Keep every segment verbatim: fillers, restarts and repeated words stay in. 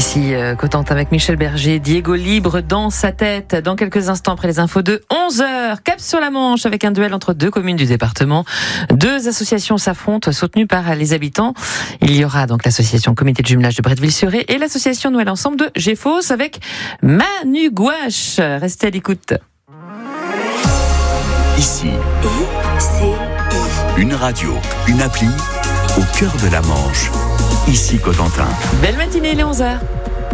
ici euh, Cotentin avec Michel Berger. Diego libre dans sa tête. Dans quelques instants après les infos de onze heures, cap sur la Manche avec un duel entre deux communes du département. Deux associations s'affrontent soutenues par les habitants. Il y aura donc l'association Comité de jumelage de Bretteville-sur-Ré et l'association Noël Ensemble de Géfos avec Manu Gouache. Restez à l'écoute. Ici, I C I. Une radio, une appli au cœur de la Manche. Ici Cotentin. Belle matinée, il est onze heures.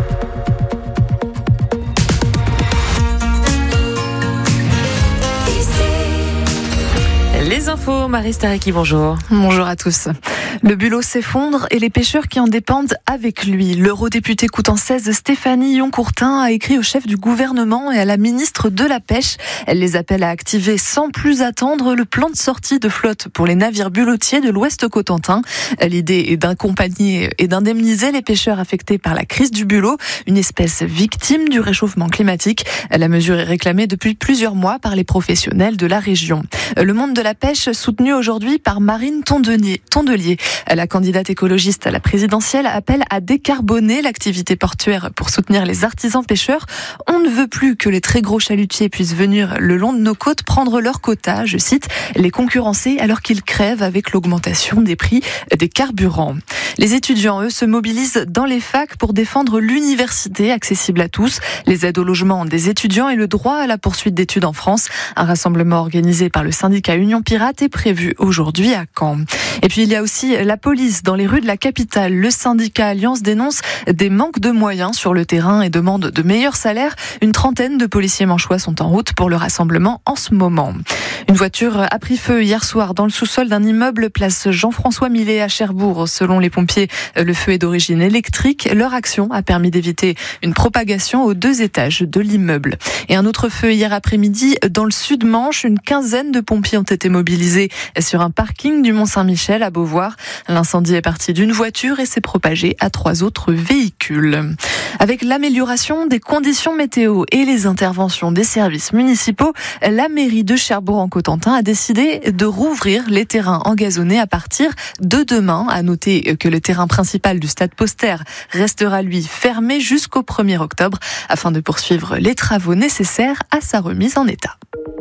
Les infos, Marie Stareki, bonjour. Bonjour à tous. Le bulot s'effondre et les pêcheurs qui en dépendent avec lui. L'eurodéputée coutançaise Stéphanie Yoncourtin a écrit au chef du gouvernement et à la ministre de la Pêche. Elle les appelle à activer sans plus attendre le plan de sortie de flotte pour les navires bulotiers de l'Ouest Cotentin. L'idée est d'accompagner et d'indemniser les pêcheurs affectés par la crise du bulot, une espèce victime du réchauffement climatique. La mesure est réclamée depuis plusieurs mois par les professionnels de la région. Le monde de la pêche soutenu aujourd'hui par Marine Tondelier. Tondelier. La candidate écologiste à la présidentielle appelle à décarboner l'activité portuaire pour soutenir les artisans pêcheurs. On ne veut plus que les très gros chalutiers puissent venir le long de nos côtes prendre leur quota, je cite, les concurrencer alors qu'ils crèvent avec l'augmentation des prix des carburants. Les étudiants, eux, se mobilisent dans les facs pour défendre l'université accessible à tous, les aides au logement des étudiants et le droit à la poursuite d'études en France. Un rassemblement organisé par le syndicat Union Pirate est prévu aujourd'hui à Caen. Et puis il y a aussi la police dans les rues de la capitale. Le syndicat Alliance dénonce des manques de moyens sur le terrain et demande de meilleurs salaires. Une trentaine de policiers manchois sont en route pour le rassemblement en ce moment. Une voiture a pris feu hier soir dans le sous-sol d'un immeuble place Jean-François Millet à Cherbourg. Selon les pompiers, le feu est d'origine électrique. Leur action a permis d'éviter une propagation aux deux étages de l'immeuble. Et un autre feu hier après-midi dans le sud-Manche. Une quinzaine de pompiers ont été mobilisés sur un parking du Mont-Saint-Michel à Beauvoir. L'incendie est parti d'une voiture et s'est propagé à trois autres véhicules. Avec l'amélioration des conditions météo et les interventions des services municipaux, la mairie de Cherbourg en Cotentin a décidé de rouvrir les terrains engazonnés à partir de demain. À noter que le terrain principal du stade Poster restera lui fermé jusqu'au premier octobre afin de poursuivre les travaux nécessaires à sa remise en état.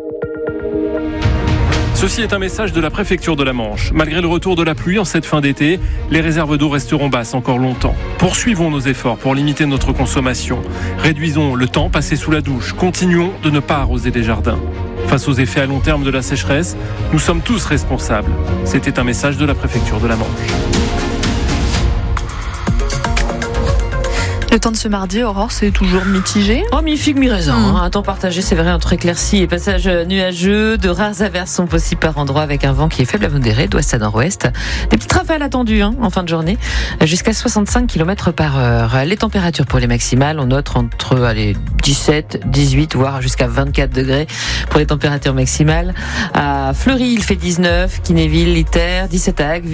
Ceci est un message de la préfecture de la Manche. Malgré le retour de la pluie en cette fin d'été, les réserves d'eau resteront basses encore longtemps. Poursuivons nos efforts pour limiter notre consommation. Réduisons le temps passé sous la douche. Continuons de ne pas arroser des jardins. Face aux effets à long terme de la sécheresse, nous sommes tous responsables. C'était un message de la préfecture de la Manche. Le temps de ce mardi, Aurore, c'est toujours mitigé. Oh, mi-figue, mi-raisin. Mmh. Un temps partagé, c'est vrai, entre éclaircies et passages nuageux. De rares averses sont possibles par endroits avec un vent qui est faible à modéré, d'ouest à nord-ouest. Des petites rafales attendues hein, en fin de journée, jusqu'à soixante-cinq kilomètres par heure. Les températures pour les maximales, on note entre allez, dix-sept, dix-huit, voire jusqu'à vingt-quatre degrés pour les températures maximales. À Fleury, il fait dix-neuf, Kinéville, Liter, dix-sept à Agville.